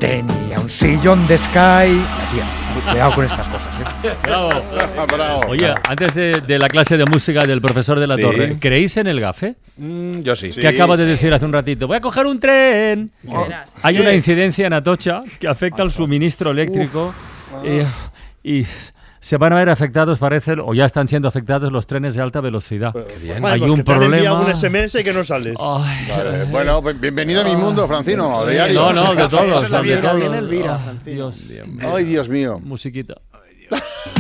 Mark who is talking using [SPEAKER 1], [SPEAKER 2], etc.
[SPEAKER 1] tenía un sillón de Sky. Tía, cuidado con estas cosas, ¿eh?
[SPEAKER 2] Bravo.
[SPEAKER 3] Bravo.
[SPEAKER 2] Oye, antes de la clase de música del profesor de la
[SPEAKER 1] Sí.
[SPEAKER 2] Torre, ¿creéis en el gafe?
[SPEAKER 1] Yo sí.
[SPEAKER 2] Que acabo de decir hace un ratito, voy a coger un tren.
[SPEAKER 4] verás.
[SPEAKER 2] Hay una incidencia en Atocha que afecta al suministro eléctrico y se van a ver afectados, parece, o ya están siendo afectados los trenes de alta velocidad.
[SPEAKER 5] Bueno,
[SPEAKER 2] Hay
[SPEAKER 5] pues
[SPEAKER 2] un
[SPEAKER 5] que te han
[SPEAKER 2] problema.
[SPEAKER 5] enviado un SMS y que no sales.
[SPEAKER 2] Ay,
[SPEAKER 3] Vale, bueno, bienvenido a mi mundo, Francino.
[SPEAKER 2] sí,
[SPEAKER 3] de diario.
[SPEAKER 2] no, de todos.
[SPEAKER 5] Eso es la
[SPEAKER 2] de
[SPEAKER 5] vida,
[SPEAKER 2] todos.
[SPEAKER 5] viene Elvira,
[SPEAKER 2] Ay,
[SPEAKER 5] Francino.
[SPEAKER 2] Dios,
[SPEAKER 3] Ay, Dios mío.
[SPEAKER 2] musiquita.